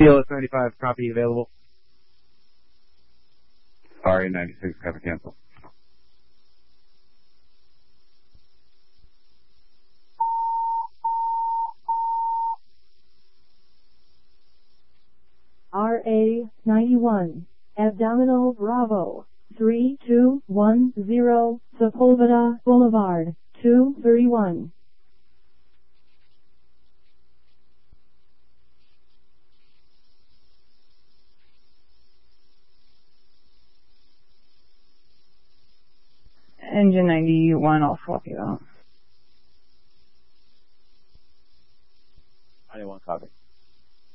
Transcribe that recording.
CLS 95, copy available. RA 96, copy cancel. RA 91, Abdominal Bravo, 3210, Sepulveda Boulevard, 231. Engine 91, I'll swap you out. 91, copy.